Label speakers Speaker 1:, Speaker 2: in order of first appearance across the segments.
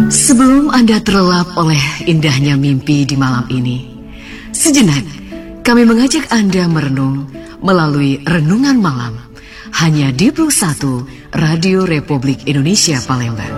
Speaker 1: Sebelum Anda terlelap oleh indahnya mimpi di malam ini, sejenak kami mengajak Anda merenung melalui Renungan Malam hanya di Plus 1 Radio Republik Indonesia Palembang.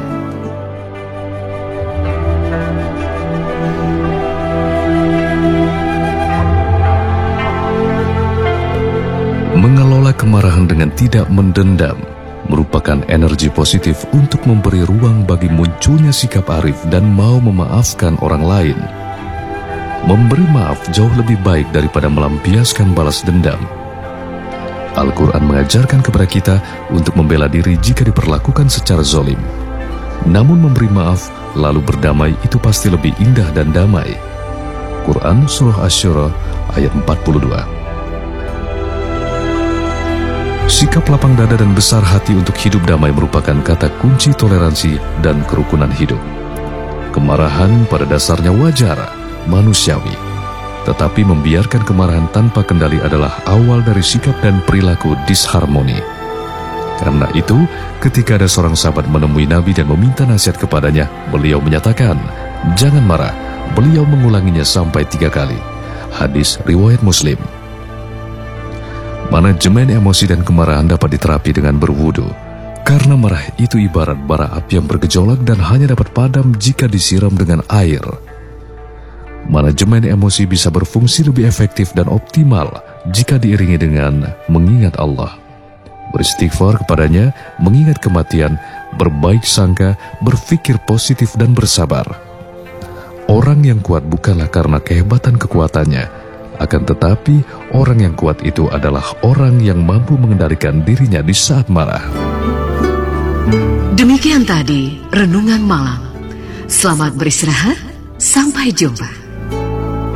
Speaker 2: Mengelola kemarahan dengan tidak mendendam merupakan energi positif untuk memberi ruang bagi munculnya sikap arif dan mau memaafkan orang lain. Memberi maaf jauh lebih baik daripada melampiaskan balas dendam. Al-Quran mengajarkan kepada kita untuk membela diri jika diperlakukan secara zalim. Namun memberi maaf lalu berdamai itu pasti lebih indah dan damai. Quran Surah Asy-Syura ayat 42. Sikap lapang dada dan besar hati untuk hidup damai merupakan kata kunci toleransi dan kerukunan hidup. Kemarahan pada dasarnya wajar, manusiawi. Tetapi membiarkan kemarahan tanpa kendali adalah awal dari sikap dan perilaku disharmoni. Karena itu, ketika ada seorang sahabat menemui Nabi dan meminta nasihat kepadanya, beliau menyatakan, "Jangan marah." Beliau mengulanginya sampai 3 kali. Hadis riwayat Muslim. Manajemen emosi dan kemarahan dapat diterapi dengan berwudu. Karena marah itu ibarat bara api yang bergejolak dan hanya dapat padam jika disiram dengan air. Manajemen emosi bisa berfungsi lebih efektif dan optimal jika diiringi dengan mengingat Allah, beristighfar kepadanya, mengingat kematian, berbaik sangka, berpikir positif dan bersabar. Orang yang kuat bukanlah karena kehebatan kekuatannya, akan tetapi orang yang kuat itu adalah orang yang mampu mengendalikan dirinya di saat marah.
Speaker 1: Demikian tadi Renungan Malam. Selamat beristirahat, sampai jumpa.